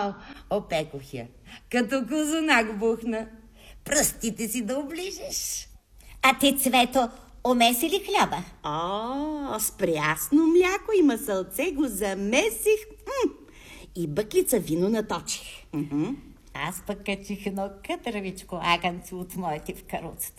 Опекох я. Като козунак бухна. Пръстите си да оближеш. А ти, Цвето, умеси ли хляба? С прясно мляко и масълце го замесих и бъклица вино наточих. Аз пък качих едно кътравичко агънце от моите в каруцата.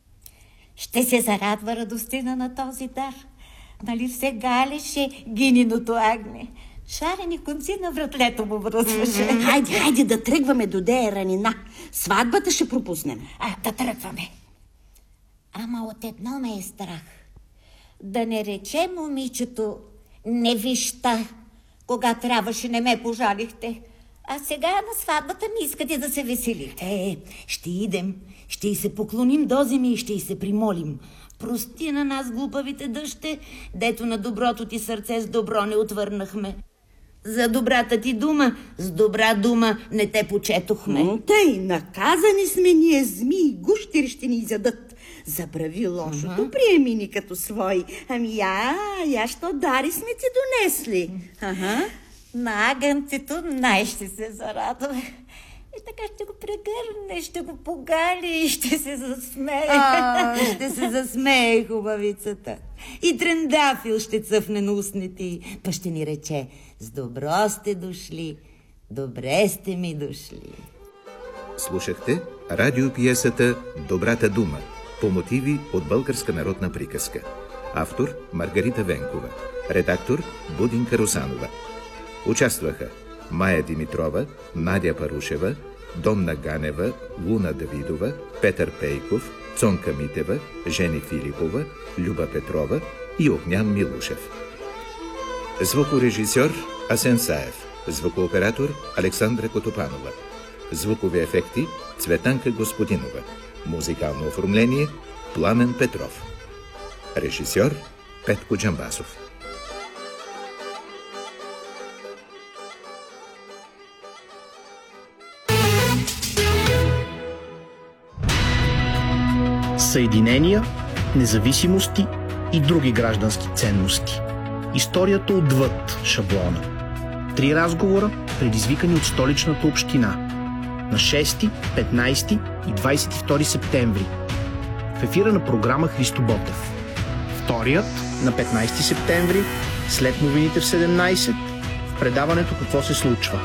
Ще се зарадва Радостина на този дар. Нали все галеше гининото агне. Шарени конци на вратлето му връзваше. Хайде да тръгваме до дея ранина. Сватбата ще пропуснем. Да тръгваме. Ама от едно ме е страх. Да не рече момичето невища, кога трябваше не ме пожалихте. А сега на сватбата ми искате да се веселите. Ще идем, ще й се поклоним до земи и ще й се примолим. Прости на нас, глупавите дъще, дето на доброто ти сърце с добро не отвърнахме. За добрата ти дума, с добра дума не те почетохме. Тъй, наказани сме ние, змии, гущери ще ни изядат. Забрави лошото, приеми ни като свои. Що дари сме ти донесли? На агънцето най-ще се зарадва. И така ще го прегърне, ще го погали и ще се засмее. Ще се засмее хубавицата. И трендафил ще цъфне на устните й, па ще ни рече: с добро сте дошли, добре сте ми дошли. Слушахте радиопиесата «Добрата дума» по мотиви от Българска народна приказка. Автор Маргарита Венкова. Редактор Будинка Русанова. Участваха Мая Димитрова, Надя Парушева, Донна Ганева, Луна Давидова, Петър Пейков, Цонка Митева, Жени Филипова, Люба Петрова и Огнян Милушев. Звукорежисьор Асен Саев. Звукооператор Александра Котопанова. Звукови ефекти Цветанка Господинова. Музикално оформление Пламен Петров. Режисьор Петко Джамбасов. Съединения, независимости и други граждански ценности. Историята отвъд шаблона. 3 разговора, предизвикани от столичната община. На 6, 15 и 22 септември. В ефира на програма Христо Ботев. Вторият на 15 септември, след новините в 17, в предаването "Какво се случва?".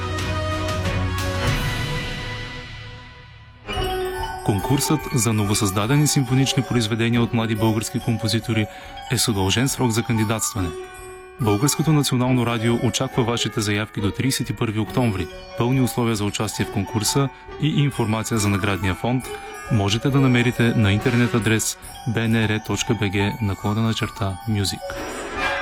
Конкурсът за новосъздадени симфонични произведения от млади български композитори е с удължен срок за кандидатстване. Българското национално радио очаква вашите заявки до 31 октомври. Пълни условия за участие в конкурса и информация за наградния фонд можете да намерите на интернет адрес bnr.bg/music.